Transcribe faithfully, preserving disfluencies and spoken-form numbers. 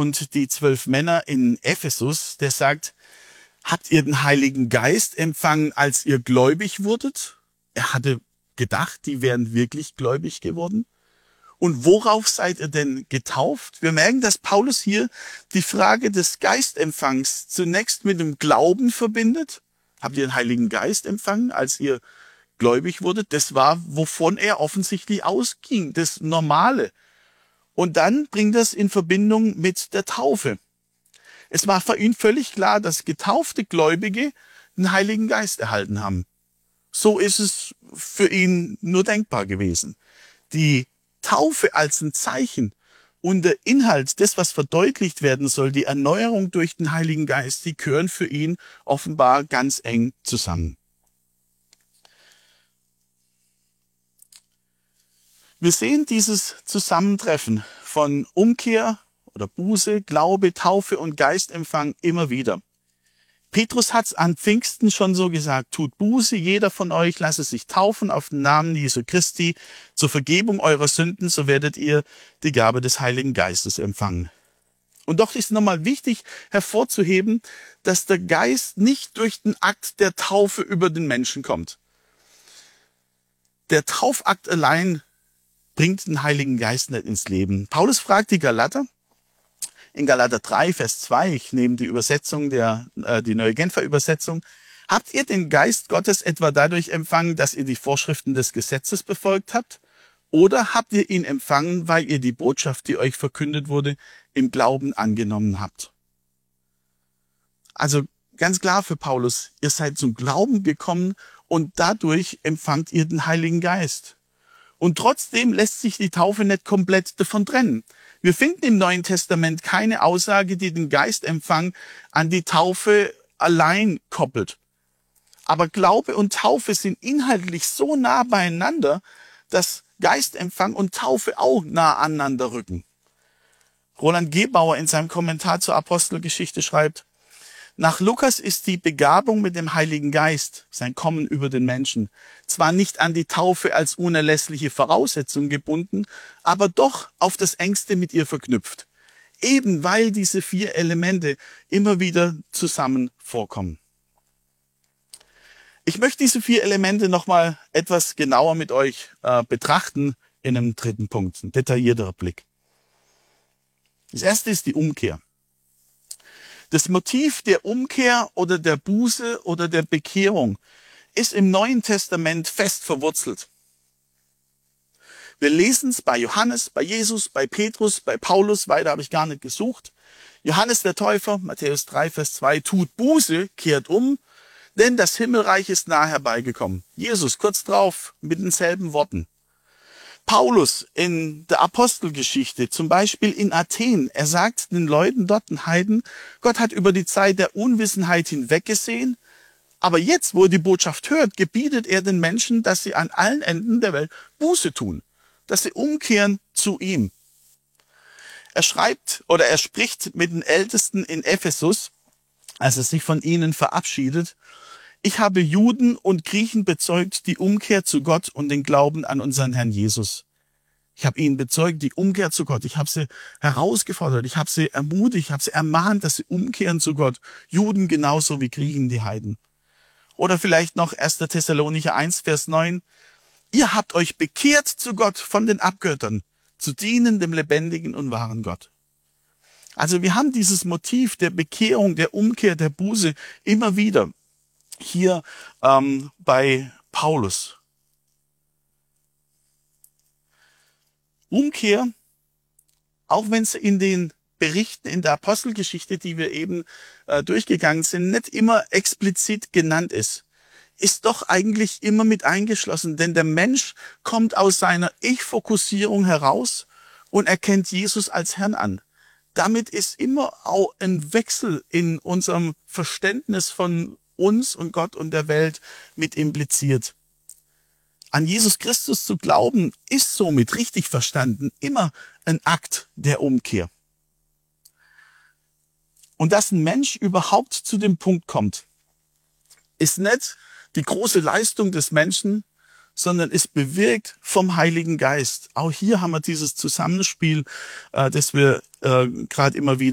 und die zwölf Männer in Ephesus, der sagt, habt ihr den Heiligen Geist empfangen, als ihr gläubig wurdet? Er hatte gedacht, die wären wirklich gläubig geworden. Und worauf seid ihr denn getauft? Wir merken, dass Paulus hier die Frage des Geistempfangs zunächst mit dem Glauben verbindet. Habt ihr den Heiligen Geist empfangen, als ihr gläubig wurdet? Das war, wovon er offensichtlich ausging, das Normale. Und dann bringt das in Verbindung mit der Taufe. Es war für ihn völlig klar, dass getaufte Gläubige den Heiligen Geist erhalten haben. So ist es für ihn nur denkbar gewesen. Die Taufe als ein Zeichen und der Inhalt, das, was verdeutlicht werden soll, die Erneuerung durch den Heiligen Geist, die gehören für ihn offenbar ganz eng zusammen. Wir sehen dieses Zusammentreffen von Umkehr oder Buße, Glaube, Taufe und Geistempfang immer wieder. Petrus hat es an Pfingsten schon so gesagt, tut Buße, jeder von euch lasse sich taufen auf den Namen Jesu Christi zur Vergebung eurer Sünden, so werdet ihr die Gabe des Heiligen Geistes empfangen. Und doch ist nochmal wichtig hervorzuheben, dass der Geist nicht durch den Akt der Taufe über den Menschen kommt. Der Taufakt allein bringt den Heiligen Geist nicht ins Leben. Paulus fragt die Galater, in Galater drei, Vers zwei, ich nehme die Übersetzung, der, äh, die Neue Genfer Übersetzung. Habt ihr den Geist Gottes etwa dadurch empfangen, dass ihr die Vorschriften des Gesetzes befolgt habt? Oder habt ihr ihn empfangen, weil ihr die Botschaft, die euch verkündet wurde, im Glauben angenommen habt? Also ganz klar für Paulus, ihr seid zum Glauben gekommen und dadurch empfangt ihr den Heiligen Geist. Und trotzdem lässt sich die Taufe nicht komplett davon trennen. Wir finden im Neuen Testament keine Aussage, die den Geistempfang an die Taufe allein koppelt. Aber Glaube und Taufe sind inhaltlich so nah beieinander, dass Geistempfang und Taufe auch nah aneinander rücken. Roland Gebauer in seinem Kommentar zur Apostelgeschichte schreibt, nach Lukas ist die Begabung mit dem Heiligen Geist, sein Kommen über den Menschen, zwar nicht an die Taufe als unerlässliche Voraussetzung gebunden, aber doch auf das Engste mit ihr verknüpft. Eben weil diese vier Elemente immer wieder zusammen vorkommen. Ich möchte diese vier Elemente nochmal etwas genauer mit euch äh, betrachten in einem dritten Punkt, ein detaillierterer Blick. Das erste ist die Umkehr. Das Motiv der Umkehr oder der Buße oder der Bekehrung ist im Neuen Testament fest verwurzelt. Wir lesen es bei Johannes, bei Jesus, bei Petrus, bei Paulus, weiter habe ich gar nicht gesucht. Johannes der Täufer, Matthäus drei, Vers zwei, tut Buße, kehrt um, denn das Himmelreich ist nahe herbeigekommen. Jesus kurz drauf mit denselben Worten. Paulus in der Apostelgeschichte, zum Beispiel in Athen, er sagt den Leuten dort, den Heiden, Gott hat über die Zeit der Unwissenheit hinweggesehen, aber jetzt, wo er die Botschaft hört, gebietet er den Menschen, dass sie an allen Enden der Welt Buße tun, dass sie umkehren zu ihm. Er schreibt oder er spricht mit den Ältesten in Ephesus, als er sich von ihnen verabschiedet, ich habe Juden und Griechen bezeugt, die Umkehr zu Gott und den Glauben an unseren Herrn Jesus. Ich habe ihnen bezeugt, die Umkehr zu Gott. Ich habe sie herausgefordert, ich habe sie ermutigt, ich habe sie ermahnt, dass sie umkehren zu Gott. Juden genauso wie Griechen, die Heiden. Oder vielleicht noch erster Thessalonicher eins, Vers neun. Ihr habt euch bekehrt zu Gott von den Abgöttern, zu dienen dem lebendigen und wahren Gott. Also wir haben dieses Motiv der Bekehrung, der Umkehr, der Buße immer wieder. Hier ähm, bei Paulus. Umkehr, auch wenn es in den Berichten in der Apostelgeschichte, die wir eben äh, durchgegangen sind, nicht immer explizit genannt ist, ist doch eigentlich immer mit eingeschlossen. Denn der Mensch kommt aus seiner Ich-Fokussierung heraus und erkennt Jesus als Herrn an. Damit ist immer auch ein Wechsel in unserem Verständnis von uns und Gott und der Welt mit impliziert. An Jesus Christus zu glauben, ist somit richtig verstanden immer ein Akt der Umkehr. Und dass ein Mensch überhaupt zu dem Punkt kommt, ist nicht die große Leistung des Menschen, sondern ist bewirkt vom Heiligen Geist. Auch hier haben wir dieses Zusammenspiel, äh, das wir äh, gerade immer wieder